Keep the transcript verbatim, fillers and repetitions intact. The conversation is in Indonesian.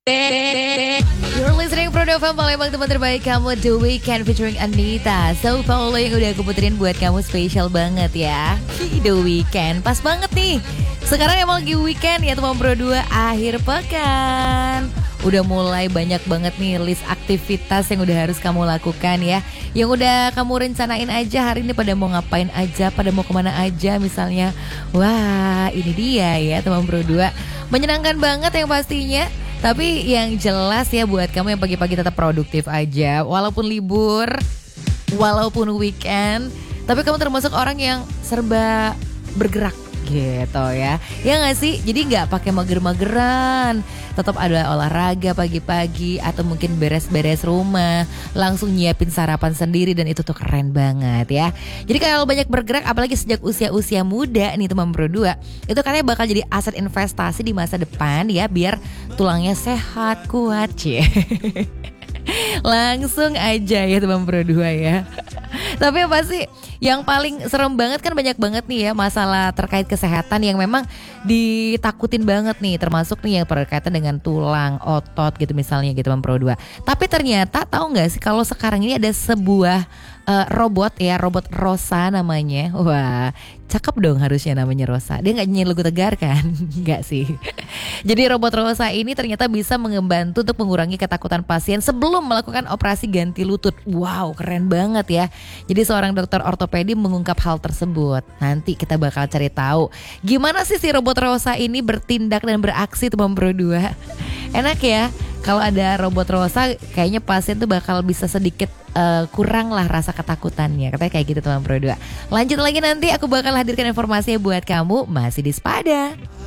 You're listening Pro F M Palembang, teman terbaik kamu, The Weeknd featuring Anita. So Paulo yang udah aku puterin buat kamu spesial banget ya. The Weeknd, pas banget nih. Sekarang emang lagi weekend ya teman Pro dua, akhir pekan. Udah mulai banyak banget nih list aktivitas yang udah harus kamu lakukan ya. Yang udah kamu rencanain aja hari ini, pada mau ngapain aja, pada mau kemana aja misalnya. Wah, ini dia ya teman Pro dua. Menyenangkan banget yang pastinya. Tapi yang jelas ya buat kamu yang pagi-pagi tetap produktif aja. Walaupun libur, walaupun weekend, tapi kamu termasuk orang yang serba bergerak gitu ya. Ya gak sih? Jadi gak pakai mager-mageran. Tetap ada olahraga pagi-pagi, atau mungkin beres-beres rumah, langsung nyiapin sarapan sendiri, dan itu tuh keren banget ya. Jadi kalau banyak bergerak, apalagi sejak usia-usia muda nih teman Pro dua, itu katanya bakal jadi aset investasi di masa depan ya, biar tulangnya sehat, kuat cie. Langsung aja ya teman Pro dua ya. Tapi apa sih yang paling serem banget, kan banyak banget nih ya masalah terkait kesehatan yang memang ditakutin banget nih, termasuk nih yang berkaitan dengan tulang, otot gitu misalnya gitu teman Pro dua. Tapi ternyata tahu nggak sih kalau sekarang ini ada sebuah uh, robot ya, robot Rosa namanya. Wah, cakep dong harusnya namanya Rosa. Dia nggak nyanyi lagu Tegar kan? Nggak sih. Jadi robot Rosa ini ternyata bisa membantu untuk mengurangi ketakutan pasien sebelum melakukan operasi ganti lutut. Wow, keren banget ya. Jadi seorang dokter ortopedi mengungkap hal tersebut. Nanti kita bakal cari tahu gimana sih si robot Rosa ini bertindak dan beraksi teman Pro dua. Enak ya. Kalau ada robot Rosa, kayaknya pasien tuh bakal bisa sedikit uh, kurang lah rasa ketakutannya. Katanya kayak gitu teman Pro dua. Lanjut lagi, nanti aku bakal hadirkan informasinya buat kamu. Masih di Spada.